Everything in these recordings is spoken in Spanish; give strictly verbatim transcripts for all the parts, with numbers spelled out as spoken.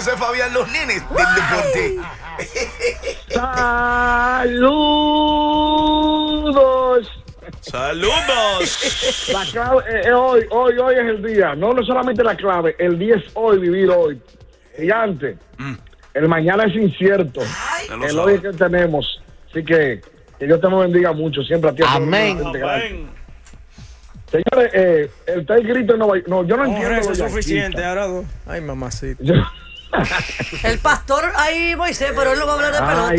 soy Fabián Los Nenes del deporte. Saludos. Saludos. La clave es hoy, hoy, hoy es el día. No, no solamente la clave, el día es hoy, vivir hoy. Gigante. Mm. El mañana es incierto. Ay, el hoy es que tenemos. Así que que Dios te me bendiga mucho, siempre a ti. Amén. Amén. Señores, eh, el tal grito en Nueva York. No, yo no oh, entiendo. Eso es suficiente, ahora dos. Ay, mamacita. Yo... El pastor ahí, Moisés, pero él no va a hablar de pelota.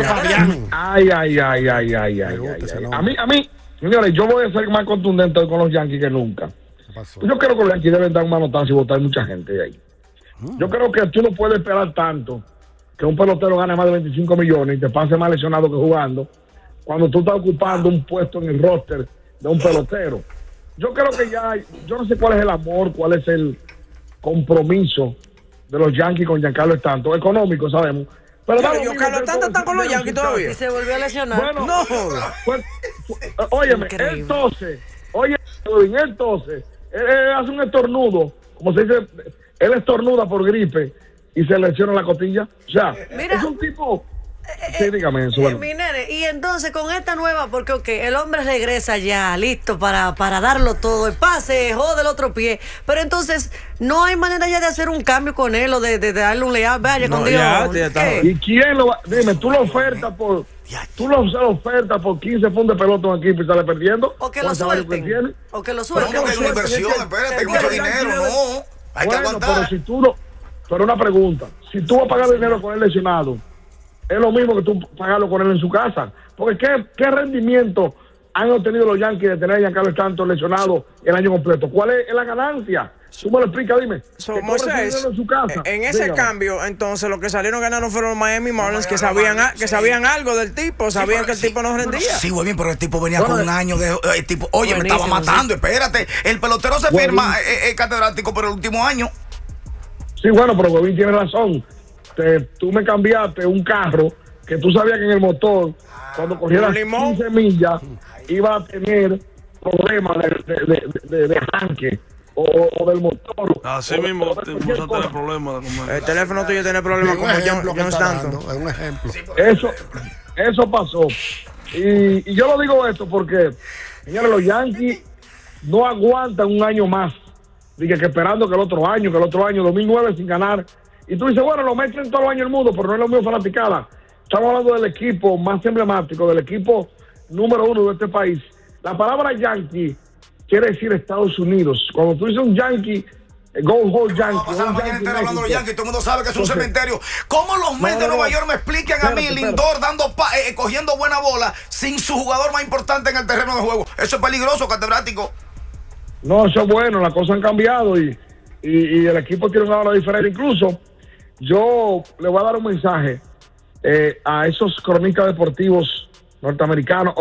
Ay, ay, ay, ay, ay, ay, ay, ay, ay. A mí, a mí, señores, yo voy a ser más contundente hoy con los Yankees que nunca. Yo creo que los Yankees deben dar un manotazo y votar mucha gente de ahí. Mm. Yo creo que tú no puedes esperar tanto que un pelotero gane más de veinticinco millones y te pase más lesionado que jugando cuando tú estás ocupando un puesto en el roster de un pelotero. Yo creo que ya, yo no sé cuál es el amor, cuál es el compromiso de los Yankees con Giancarlo Stanton, económico, sabemos. Pero Pero Giancarlo Stanton está con los Yankees todavía. Y se volvió a lesionar. Bueno, no. Pues, óyeme, él tose, oye, él tose, él, él hace un estornudo, como se dice, él estornuda por gripe y se lesiona la costilla. O sea, Mira, es un tipo... Sí, dígame eso. Bueno. Mi nene, y entonces con esta nueva, porque okay, el hombre regresa ya, listo para, para darlo todo, el pase, jode el otro pie, pero entonces no hay manera ya de hacer un cambio con él o de, de, de darle un leal, vaya no, con Dios. Ya, ya está. ¿Y quién lo va? Dime, tú lo ofertas por, tú lo ofertas por quince puntos de pelota a un equipo y sale perdiendo. O que lo suelten. O que lo suelten. Pero es una inversión, espérate, hay mucho dinero, no. Hay que aguantar. Pero si tú no, pero una pregunta, si tú vas a pagar dinero con el lesionado, es lo mismo que tú pagarlo con él en su casa. Porque ¿qué, qué rendimiento han obtenido los Yankees de tener a Giancarlo Stanton lesionado el año completo? ¿Cuál es, es la ganancia? Tú me lo explicas, dime. So, Moisés, en, su casa. en ese Dígame. cambio, entonces, los que salieron ganando fueron los Miami Marlins, que sabían a, que sí. sabían algo del tipo, sabían sí, que el sí, tipo no rendía. Sí, güey, bien, pero el tipo venía bueno, con un año de... El tipo, oye, me estaba matando, sí. espérate. El pelotero se bueno, firma eh, eh, catedrático por el último año. Sí, bueno, pero Bobín tiene razón. Te, tú me cambiaste un carro que tú sabías que en el motor, cuando cogieras quince millas, iba a tener problemas de, de, de, de, de arranque o, o del motor. Así mismo, tú tener problemas. El teléfono tuyo tiene problemas como John, John Stanton. Es un ejemplo. Eso, eso pasó. Y, y yo lo digo esto porque, señores, los Yankees no aguantan un año más. Dije que esperando que el otro año, que el otro año, dos mil nueve sin ganar. Y tú dices, bueno, lo meten todo el año el mundo, pero no es lo mío fanaticada. Estamos hablando del equipo más emblemático, del equipo número uno de este país. La palabra Yankee quiere decir Estados Unidos. Cuando tú dices un Yankee, Go Home Yankee. Vamos a pasar la mañana entera hablando de los Yankees, todo el mundo sabe que es un Entonces, cementerio. ¿Cómo los Mets no, de Nueva no, York me explican espérate, a mí, espérate. Lindor, dando pa, eh, cogiendo buena bola, sin su jugador más importante en el terreno de juego? Eso es peligroso, catedrático. No, eso es bueno, las cosas han cambiado y, y, y el equipo tiene una hora diferente. Incluso, yo le voy a dar un mensaje eh, a esos cronistas deportivos norteamericanos